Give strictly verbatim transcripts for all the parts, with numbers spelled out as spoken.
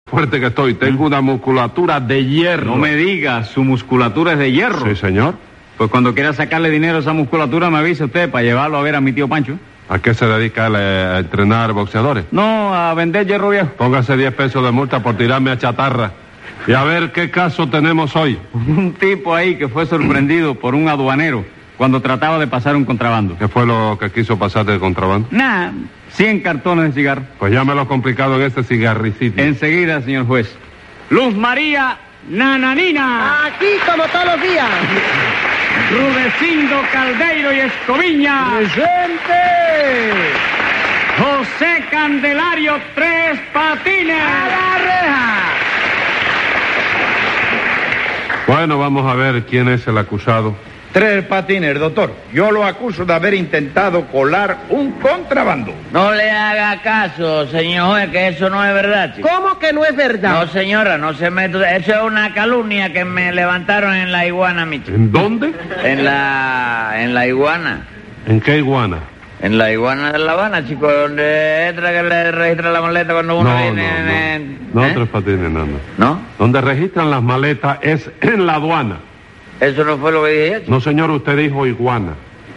fuerte que estoy. Tengo una musculatura de hierro. No me diga, su musculatura es de hierro. Sí, señor. Pues cuando quiera sacarle dinero a esa musculatura, me avisa usted para llevarlo a ver a mi tío Pancho. ¿A qué se dedica él, a entrenar boxeadores? No, a vender hierro viejo. Póngase diez pesos de multa por tirarme a chatarra. Y a ver qué caso tenemos hoy. Un tipo ahí que fue sorprendido por un aduanero cuando trataba de pasar un contrabando. ¿Qué fue lo que quiso pasar de contrabando? Nada, cien cartones de cigarro. Pues ya me lo he complicado en este cigarricito. Enseguida, señor juez. Luz María Nananina. Aquí como todos los días. Rudecindo Caldeiro y Escoviña. ¡Presente! José Candelario Tres Patines. ¡A la reja! Bueno, vamos a ver quién es el acusado. Tres Patines, doctor. Yo lo acuso de haber intentado colar un contrabando. No le haga caso, señor juez, que eso no es verdad, chico. ¿Cómo que no es verdad? No, señora, no se meta. Eso es una calumnia que me levantaron en la iguana, mi chico. ¿En dónde? En la... en la iguana. ¿En qué iguana? En la iguana de La Habana, chico, donde entra que le registra la maleta cuando uno No, viene... no, no. en- No, ¿eh? Tres Patines, no, no. ¿No? Donde registran las maletas es en la aduana. Eso no fue lo que dije yo, chico. No, señor, usted dijo iguana.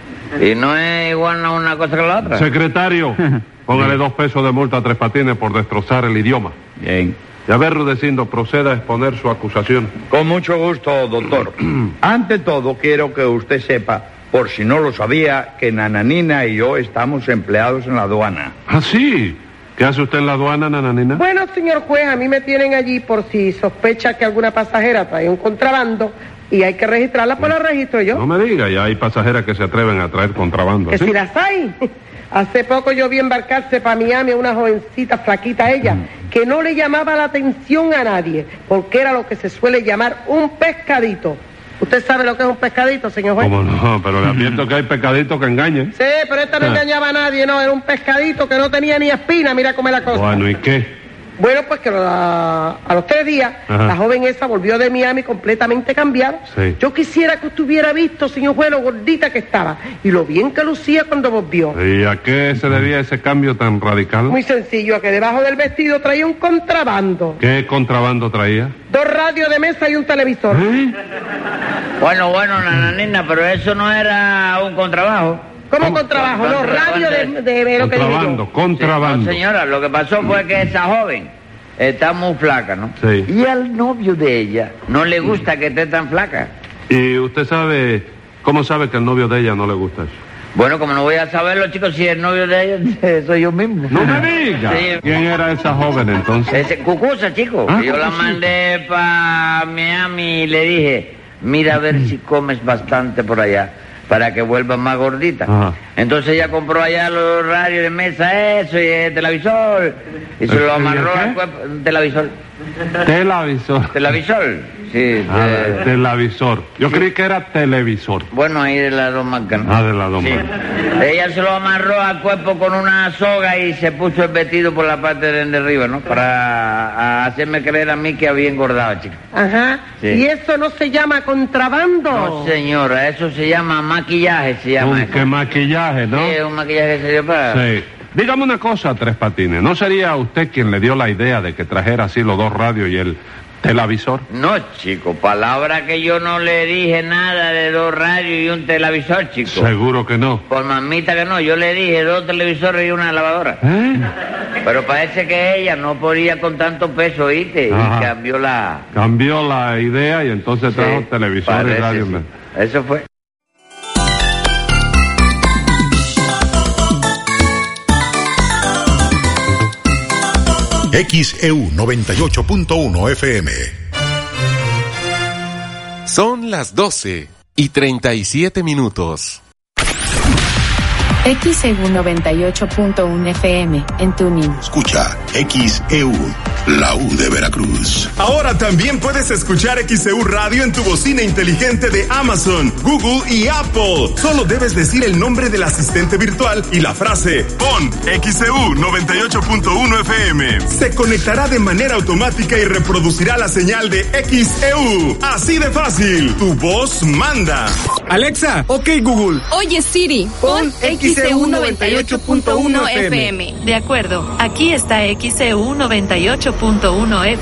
Y no es iguana una cosa que la otra. Secretario, póngale dos pesos de multa a Tres Patines por destrozar el idioma. Bien. Y a ver, Rudecindo, proceda a exponer su acusación. Con mucho gusto, doctor. Ante todo, quiero que usted sepa, por si no lo sabía, que Nananina y yo estamos empleados en la aduana. ¿Ah, sí? ¿Qué hace usted en la aduana, Nananina? Bueno, señor juez, a mí me tienen allí por si sospecha que alguna pasajera trae un contrabando y hay que registrarla, pues la registro yo. No me diga, ya hay pasajeras que se atreven a traer contrabando. Que ¿sí? si las hay. Hace poco yo vi embarcarse para Miami a una jovencita flaquita ella, que no le llamaba la atención a nadie, porque era lo que se suele llamar un pescadito. ¿Usted sabe lo que es un pescadito, señor juez? ¿Cómo no? Pero le advierto que hay pescaditos que engañan. Sí, pero esta no Ah. engañaba a nadie, no, era un pescadito que no tenía ni espina, mira cómo es la cosa. Bueno, ¿y qué? Bueno, pues que a, a los tres días, Ajá. la joven esa volvió de Miami completamente cambiada. Sí. Yo quisiera que usted hubiera visto, señor juez, lo gordita que estaba y lo bien que lucía cuando volvió. ¿Y a qué se debía ese cambio tan radical? Muy sencillo, a que debajo del vestido traía un contrabando. ¿Qué contrabando traía? Dos radios de mesa y un televisor. ¿Eh? Bueno, bueno, Nananina, pero eso no era un contrabajo. ¿Cómo ¿Cómo? contrabajo? No, radio de, de, de lo que digo Contrabando, yo. contrabando. No, señora, lo que pasó fue que esa joven está muy flaca, ¿no? Sí. Y al novio de ella no le gusta que esté tan flaca. ¿Y usted sabe, cómo sabe que el novio de ella no le gusta eso? Bueno, como no voy a saberlo, chicos, si el novio de ella soy yo mismo. ¡No me diga! Sí. ¿Quién era esa joven entonces? Ese Cucusa, chico. Ah, Yo la Cucusa. mandé para Miami y le dije, mira a ver si comes bastante por allá, para que vuelvas más gordita. Ajá. Entonces ella compró allá los radios de mesa, eso, y el televisor, y se ¿El- lo amarró el qué? al cuerpo. Un televisor. Televisor. ¿Televisor? Sí. Ah, de- televisor. Yo creí que era televisor. Bueno, ahí de las dos marcas, ¿no? Ah, de las dos Sí. marcas. Ella se lo amarró al cuerpo con una soga y se puso el vestido por la parte de, de arriba, ¿no? Para a hacerme creer a mí que había engordado, chico. Ajá. Sí. ¿Y eso no se llama contrabando? No, señora, eso se llama maquillaje, se llama Un eso. que maquillaje, ¿no? Sí, un maquillaje que se dio para... Sí. Dígame una cosa, Tres Patines. ¿No sería usted quien le dio la idea de que trajera así los dos radios y el televisor? No, chico, palabra que yo no le dije nada de dos radios y un televisor, chico. Seguro que no. Por mamita que no, yo le dije dos televisores y una lavadora. ¿Eh? Pero parece que ella no podía con tanto peso, ¿oíste? Ajá. Y cambió la... Cambió la idea y entonces trajo Sí, televisor y parece, radio. sí. Eso fue. X E U noventa y ocho punto uno F M. Son las doce y treinta y siete minutos. X E U noventa y ocho punto uno F M en Tuning. Escucha X E U, la U de Veracruz. Ahora también puedes escuchar X E U Radio en tu bocina inteligente de Amazon, Google y Apple. Solo debes decir el nombre del asistente virtual y la frase pon X E U noventa y ocho punto uno F M. Se conectará de manera automática y reproducirá la señal de X E U. Así de fácil, tu voz manda. Alexa, ok Google. Oye Siri, pon X E U noventa y ocho punto uno F M. De acuerdo, aquí está X E U noventa y ocho punto uno F M.